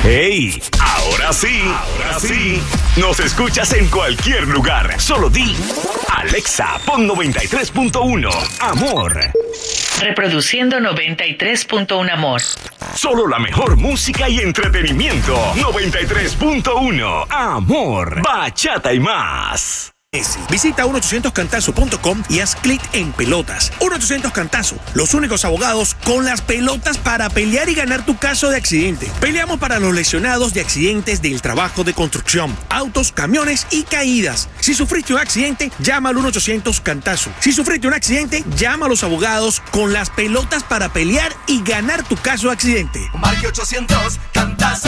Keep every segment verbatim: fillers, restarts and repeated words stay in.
¡Hey! Ahora sí, ahora sí. Nos escuchas en cualquier lugar. Solo di Alexa, pon noventa y tres punto uno Amor. Reproduciendo noventa y tres punto uno Amor. Solo la mejor música y entretenimiento. noventa y tres punto uno Amor. Bachata y más. Visita uno ochocientos cantazo punto com y haz clic en pelotas. uno ochocientos Cantazo, los únicos abogados con las pelotas para pelear y ganar tu caso de accidente. Peleamos para los lesionados de accidentes del trabajo de construcción, autos, camiones y caídas. Si sufriste un accidente, llama al uno ochocientos Cantazo. Si sufriste un accidente, llama a los abogados con las pelotas para pelear y ganar tu caso de accidente. Marque ochocientos Cantazo.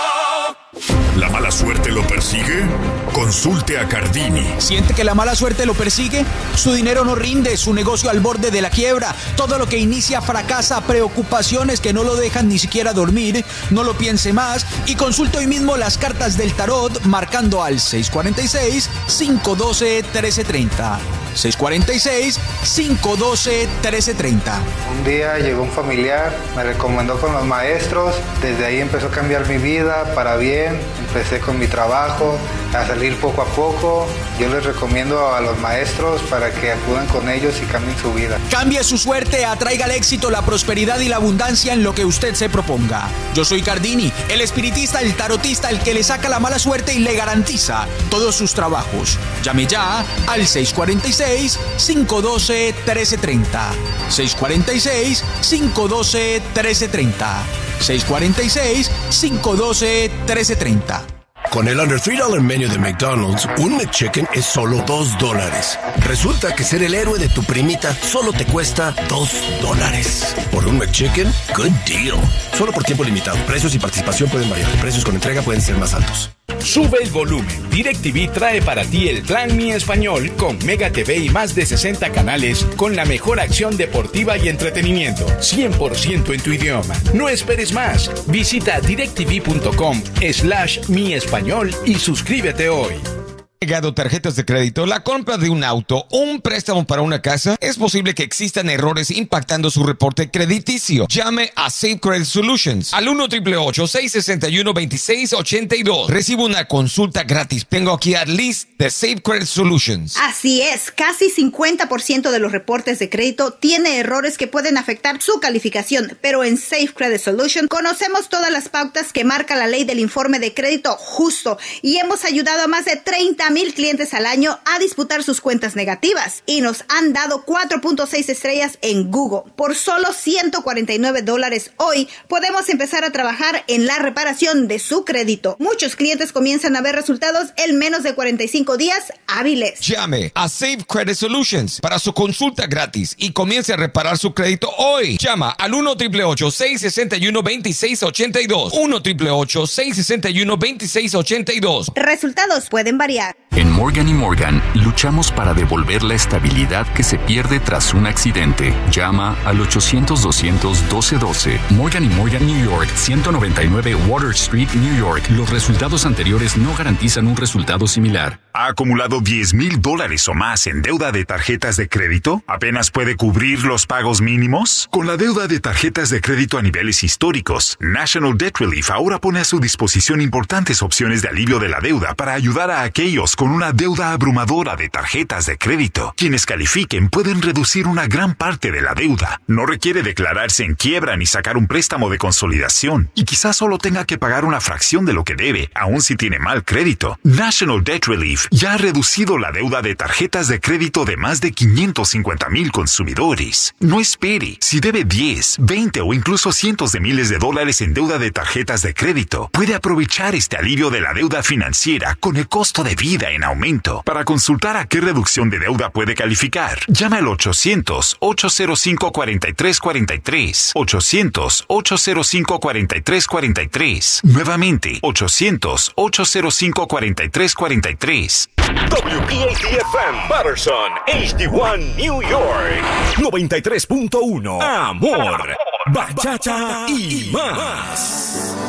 ¿La mala suerte lo persigue? Consulte a Cardini. ¿Siente que la mala suerte lo persigue? Su dinero no rinde, su negocio al borde de la quiebra. Todo lo que inicia fracasa, preocupaciones que no lo dejan ni siquiera dormir. No lo piense más y consulte hoy mismo las cartas del tarot marcando al seis cuatro seis, cinco uno dos, uno tres tres cero. seis cuatro seis, cinco uno dos, uno tres tres cero. Un día llegó un familiar, me recomendó con los maestros. Desde ahí empezó a cambiar mi vida para bien. Empecé con mi trabajo a salir poco a poco. Yo les recomiendo a los maestros para que acudan con ellos y cambien su vida. Cambie su suerte, atraiga el éxito, la prosperidad y la abundancia en lo que usted se proponga. Yo soy Cardini, el espiritista, el tarotista, el que le saca la mala suerte y le garantiza todos sus trabajos. Llame ya al seis cuatro seis, cinco uno dos, uno tres tres cero. seis cuatro seis, cinco uno dos, uno tres tres cero. seis cuatro seis, cinco uno dos, uno tres tres cero. Con el Under tres dollar Menu de McDonald's, un McChicken es solo dos dólares. Resulta que ser el héroe de tu primita solo te cuesta dos dólares. Por un McChicken, good deal. Solo por tiempo limitado. Precios y participación pueden variar. Precios con entrega pueden ser más altos. Sube el volumen. DirecTV trae para ti el plan Mi Español con Mega T V y más de sesenta canales con la mejor acción deportiva y entretenimiento. cien por ciento en tu idioma. No esperes más. Visita directv.com slash Mi Español y suscríbete hoy. Llegado tarjetas de crédito, la compra de un auto o un préstamo para una casa, es posible que existan errores impactando su reporte crediticio. Llame a Safe Credit Solutions al uno ocho ocho, seis seis uno, dos seis ocho dos. Recibe una consulta gratis. Tengo aquí a Liz de Safe Credit Solutions. Así es, casi cincuenta por ciento de los reportes de crédito tiene errores que pueden afectar su calificación, pero en Safe Credit Solutions conocemos todas las pautas que marca la ley del informe de crédito justo y hemos ayudado a más de treinta mil clientes al año a disputar sus cuentas negativas y nos han dado cuatro punto seis estrellas en Google. Por solo ciento cuarenta y nueve dólares hoy podemos empezar a trabajar en la reparación de su crédito. Muchos clientes comienzan a ver resultados en menos de cuarenta y cinco días hábiles. Llame a Safe Credit Solutions para su consulta gratis y comience a reparar su crédito hoy. Llama al uno ocho ocho, seis seis uno, dos seis ocho dos. uno ocho ocho, seis seis uno, dos seis ocho dos. Resultados pueden variar. En Morgan y Morgan luchamos para devolver la estabilidad que se pierde tras un accidente. Llama al ochocientos, doscientos, doce doce. Morgan y Morgan New York, ciento noventa y nueve Water Street, New York. Los resultados anteriores no garantizan un resultado similar. ¿Ha acumulado diez mil dólares o más en deuda de tarjetas de crédito? ¿Apenas puede cubrir los pagos mínimos? Con la deuda de tarjetas de crédito a niveles históricos, National Debt Relief ahora pone a su disposición importantes opciones de alivio de la deuda para ayudar a aquellos con una deuda abrumadora de tarjetas de crédito. Quienes califiquen pueden reducir una gran parte de la deuda. No requiere declararse en quiebra ni sacar un préstamo de consolidación. Y quizás solo tenga que pagar una fracción de lo que debe, aun si tiene mal crédito. National Debt Relief ya ha reducido la deuda de tarjetas de crédito de más de quinientos cincuenta mil consumidores. No espere. Si debe diez, veinte o incluso cientos de miles de dólares en deuda de tarjetas de crédito, puede aprovechar este alivio de la deuda financiera con el costo de vida en aumento. Para consultar a qué reducción de deuda puede calificar, llame al ochocientos, ocho cero cinco, cuatro tres cuatro tres. ochocientos, ocho cero cinco, cuatro tres cuatro tres. Nuevamente, ochocientos, ocho cero cinco, cuatro tres cuatro tres. W P A T F M Patterson, H D uno New York, noventa y tres punto uno Amor, Bachata y más.